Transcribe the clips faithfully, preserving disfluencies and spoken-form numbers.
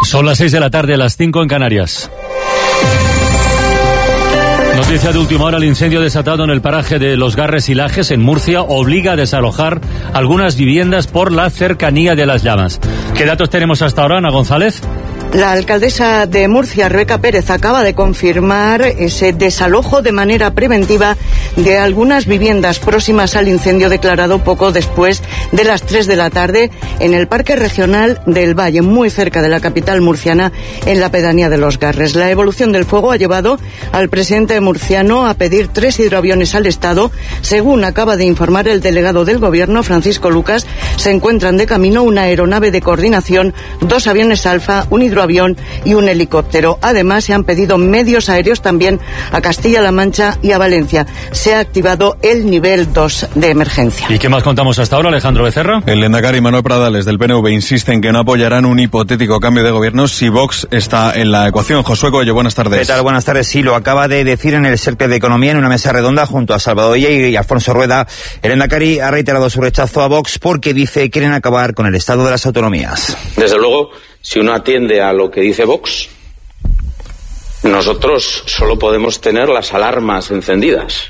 Son las seis de la tarde, las cinco en Canarias. Noticia de última hora: el incendio desatado en el paraje de Los Garres y Lajes, en Murcia, obliga a desalojar algunas viviendas por la cercanía de las llamas. ¿Qué datos tenemos hasta ahora, Ana González? La alcaldesa de Murcia, Rebeca Pérez, acaba de confirmar ese desalojo de manera preventiva de algunas viviendas próximas al incendio declarado poco después de las tres de la tarde en el Parque Regional del Valle, muy cerca de la capital murciana, en la pedanía de Los Garres. La evolución del fuego ha llevado al presidente murciano a pedir tres hidroaviones al Estado. Según acaba de informar el delegado del Gobierno, Francisco Lucas, se encuentran de camino una aeronave de coordinación, dos aviones Alfa, un hidroavión y un helicóptero. Además, se han pedido medios aéreos también a Castilla-La Mancha y a Valencia. Se ha activado el nivel dos de emergencia. ¿Y qué más contamos hasta ahora, Alejandro Becerra? El lehendakari Manuel Pradales del P N V insiste en que no apoyarán un hipotético cambio de gobierno si Vox está en la ecuación. Josué Coello, buenas tardes. ¿Qué tal? Buenas tardes. Sí, lo acaba de decir en el Cercle de Economía, en una mesa redonda junto a Salvador Illa y Alfonso Rueda. El lehendakari ha reiterado su rechazo a Vox porque dice que quieren acabar con el estado de las autonomías. Desde luego, si uno atiende a lo que dice Vox, nosotros solo podemos tener las alarmas encendidas,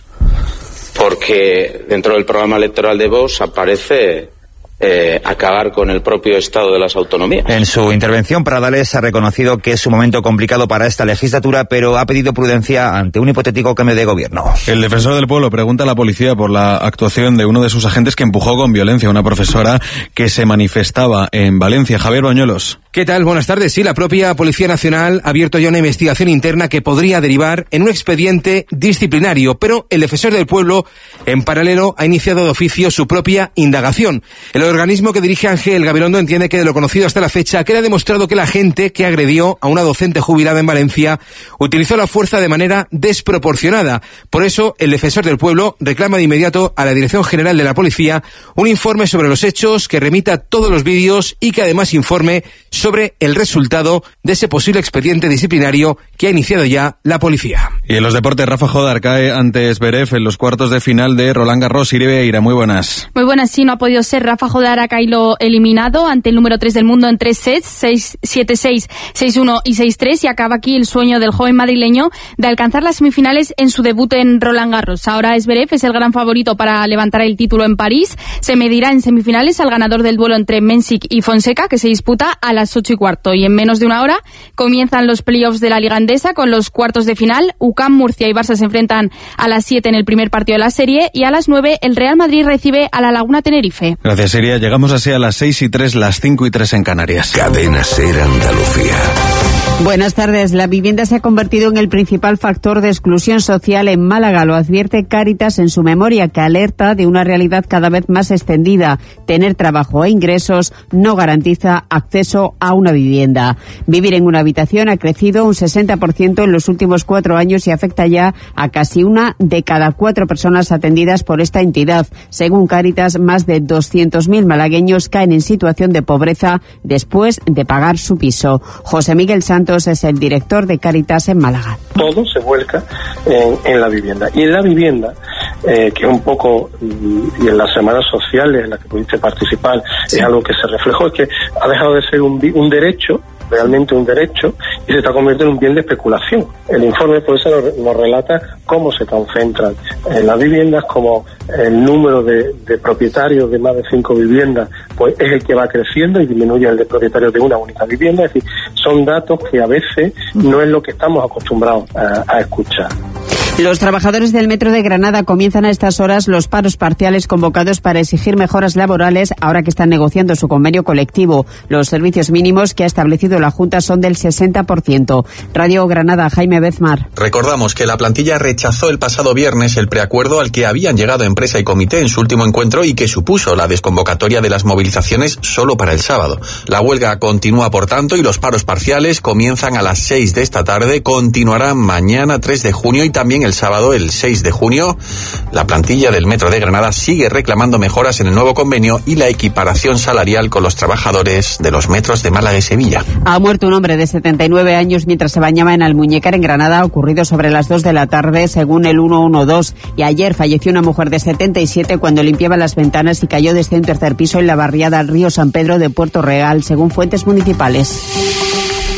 porque dentro del programa electoral de Vox aparece eh, acabar con el propio estado de las autonomías. En su intervención, Pradales ha reconocido que es un momento complicado para esta legislatura, pero ha pedido prudencia ante un hipotético cambio de gobierno. El defensor del pueblo pregunta a la policía por la actuación de uno de sus agentes que empujó con violencia a una profesora que se manifestaba en Valencia. Javier Bañuelos. ¿Qué tal? Buenas tardes. Sí, la propia Policía Nacional ha abierto ya una investigación interna que podría derivar en un expediente disciplinario, pero el defensor del pueblo, en paralelo, ha iniciado de oficio su propia indagación. El organismo que dirige Ángel Gabilondo entiende que de lo conocido hasta la fecha queda demostrado que la agente que agredió a una docente jubilada en Valencia utilizó la fuerza de manera desproporcionada. Por eso, el defensor del pueblo reclama de inmediato a la Dirección General de la Policía un informe sobre los hechos, que remita todos los vídeos y que además informe sobre el resultado de ese posible expediente disciplinario que ha iniciado ya la policía. Y en los deportes, Rafa Jodar cae ante Zverev en los cuartos de final de Roland Garros. Iribeira, muy buenas. Muy buenas, sí, no ha podido ser. Rafa Jodar ha caído eliminado ante el número tres del mundo en tres sets, seis siete seis, seis uno y seis tres, y acaba aquí el sueño del joven madrileño de alcanzar las semifinales en su debut en Roland Garros. Ahora Zverev es el gran favorito para levantar el título en París. Se medirá en semifinales al ganador del duelo entre Mensik y Fonseca, que se disputa a las ocho y cuarto. Y en menos de una hora comienzan los playoffs de la Liga Endesa con los cuartos de final. U C A M, Murcia y Barça se enfrentan a las siete en el primer partido de la serie, y a las nueve el Real Madrid recibe a la Laguna Tenerife. Gracias, Siria. Llegamos así a las seis y tres, las cinco y tres en Canarias. Cadena SER Andalucía. Buenas tardes. La vivienda se ha convertido en el principal factor de exclusión social en Málaga. Lo advierte Cáritas en su memoria, que alerta de una realidad cada vez más extendida. Tener trabajo e ingresos no garantiza acceso a una vivienda. Vivir en una habitación ha crecido un sesenta por ciento en los últimos cuatro años y afecta ya a casi una de cada cuatro personas atendidas por esta entidad. Según Cáritas, más de doscientos mil malagueños caen en situación de pobreza después de pagar su piso. José Miguel Santos es el director de Cáritas en Málaga. Todo se vuelca en, en la vivienda. Y en la vivienda, eh, que un poco, y en las semanas sociales en las que pudiste participar, sí, es algo que se reflejó, es que ha dejado de ser un, un derecho, realmente un derecho, y se está convirtiendo en un bien de especulación. El informe por eso nos, nos relata cómo se concentran en las viviendas, cómo el número de, de propietarios de más de cinco viviendas pues es el que va creciendo y disminuye el de propietarios de una única vivienda. Es decir, son datos que a veces no es lo que estamos acostumbrados a, a escuchar. Los trabajadores del Metro de Granada comienzan a estas horas los paros parciales convocados para exigir mejoras laborales ahora que están negociando su convenio colectivo. Los servicios mínimos que ha establecido la Junta son del sesenta por ciento. Radio Granada, Jaime Bezmar. Recordamos que la plantilla rechazó el pasado viernes el preacuerdo al que habían llegado empresa y comité en su último encuentro y que supuso la desconvocatoria de las movilizaciones solo para el sábado. La huelga continúa, por tanto, y los paros parciales comienzan a las seis de esta tarde, continuarán mañana tres de junio y también el sábado, el seis de junio. La plantilla del Metro de Granada sigue reclamando mejoras en el nuevo convenio y la equiparación salarial con los trabajadores de los metros de Málaga y Sevilla. Ha muerto un hombre de setenta y nueve años mientras se bañaba en Almuñécar, en Granada, ocurrido sobre las dos de la tarde, según el ciento doce. Y ayer falleció una mujer de setenta y siete cuando limpiaba las ventanas y cayó desde un tercer piso en la barriada Río San Pedro de Puerto Real, según fuentes municipales.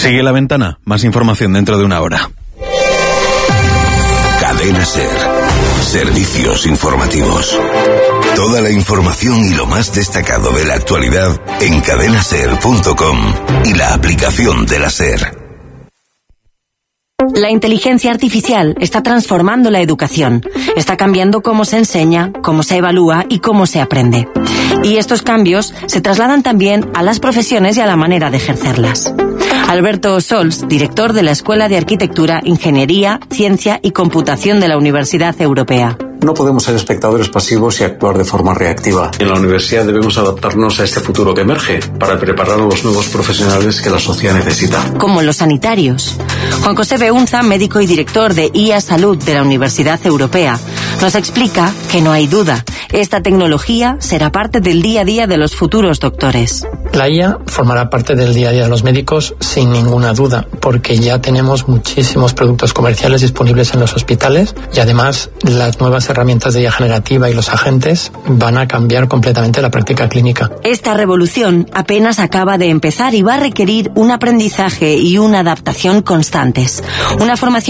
Sigue La Ventana. Más información dentro de una hora. Cadena SER. Servicios informativos. Toda la información y lo más destacado de la actualidad en cadena ser punto com y la aplicación de la SER. La inteligencia artificial está transformando la educación. Está cambiando cómo se enseña, cómo se evalúa y cómo se aprende. Y estos cambios se trasladan también a las profesiones y a la manera de ejercerlas. Alberto Sols, director de la Escuela de Arquitectura, Ingeniería, Ciencia y Computación de la Universidad Europea. No podemos ser espectadores pasivos y actuar de forma reactiva. En la universidad debemos adaptarnos a este futuro que emerge para preparar a los nuevos profesionales que la sociedad necesita. Como los sanitarios. Juan José Beunza, médico y director de I A Salud de la Universidad Europea, nos explica que no hay duda. Esta tecnología será parte del día a día de los futuros doctores. La I A formará parte del día a día de los médicos sin ninguna duda, porque ya tenemos muchísimos productos comerciales disponibles en los hospitales y además las nuevas herramientas de I A generativa y los agentes van a cambiar completamente la práctica clínica. Esta revolución apenas acaba de empezar y va a requerir un aprendizaje y una adaptación constantes. Una formación